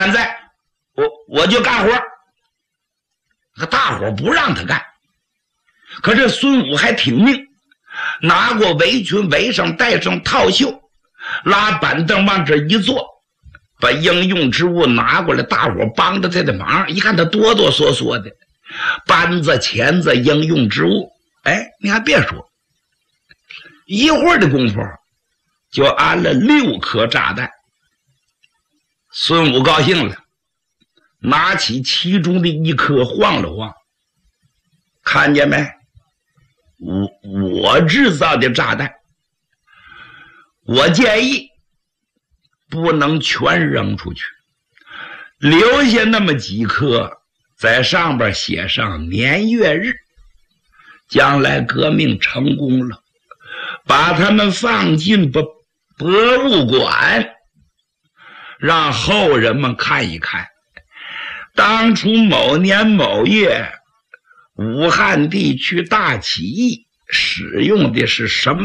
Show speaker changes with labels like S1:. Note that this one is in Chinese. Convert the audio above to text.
S1: 现在我就干活。可大伙不让他干，可这孙武还挺命，拿过围裙围上，带上套袖，拉板凳往这一坐，把应用之物拿过来，大伙帮着他的忙。一看他哆哆嗦嗦的，扳子钳子应用之物，哎，你还别说，一会儿的功夫就安了6颗炸弹。孙武高兴了，拿起其中的一颗晃了晃，看见没？我制造的炸弹，我建议不能全扔出去，留下那么几颗，在上边写上年月日，将来革命成功了，把它们放进博物馆，让后人们看一看当初某年某月武汉地区大起义使用的是什么